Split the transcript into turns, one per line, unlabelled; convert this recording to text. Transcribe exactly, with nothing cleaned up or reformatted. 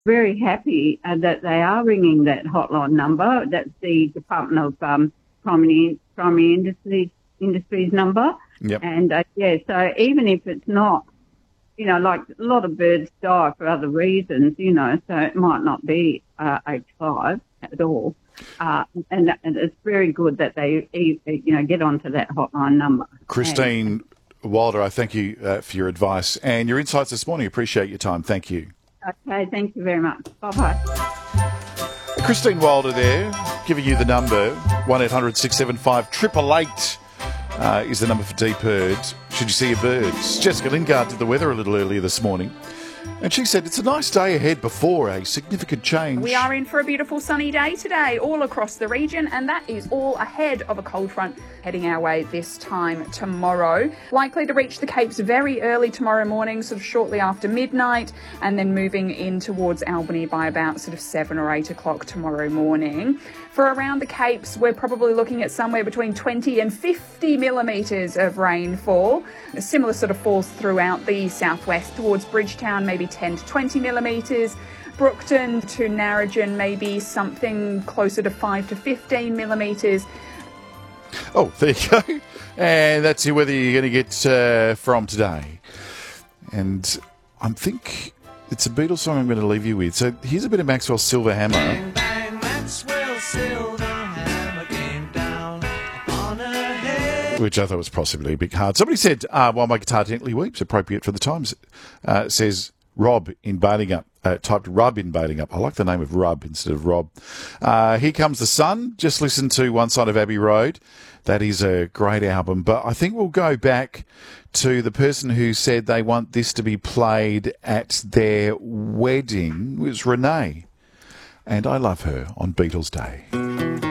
very happy uh, that they are ringing that hotline number. That's the Department of um, Primary, Primary Industries, Industries number.
Yep.
And, uh, yeah, so even if it's not, you know, like a lot of birds die for other reasons, you know, so it might not be uh, H five at all. Uh, and, and it's very good that they, you know, get onto that hotline number.
Christine
and,
Wilder, I thank you uh, for your advice and your insights this morning. Appreciate your time. Thank you.
Okay, thank you very much. Bye-bye.
Christine Wilder there, giving you the number, one eight hundred six seven five eight eight eight uh, is the number for Deep Bird. Should you see a birds? Jessica Lingard did the weather a little earlier this morning, and she said it's a nice day ahead before a significant change.
We are in for a beautiful sunny day today all across the region, and that is all ahead of a cold front heading our way this time tomorrow. Likely to reach the Capes very early tomorrow morning, sort of shortly after midnight, and then moving in towards Albany by about sort of seven or eight o'clock tomorrow morning. For around the Capes, we're probably looking at somewhere between twenty and fifty millimetres of rainfall. A similar sort of falls throughout the southwest towards Bridgetown, maybe ten to twenty millimetres. Brookton to Narrogin, maybe something closer to five to fifteen millimetres.
Oh, there you go. And that's the weather you're going to get uh, from today. And I think it's a Beatles song I'm going to leave you with. So here's a bit of Maxwell Silver Hammer.
Bang, bang, Maxwell Silver Hammer came down on her head.
Which I thought was possibly a bit hard. Somebody said, uh, while my guitar gently weeps, appropriate for the times, uh, says Rob in Balingup. Uh, typed Rub in Balingup. I like the name of Rub instead of Rob. Uh, Here Comes the Sun. Just listen to One Side of Abbey Road. That is a great album. But I think we'll go back to the person who said they want this to be played at their wedding. It was Renee. And I love her on Beatles Day.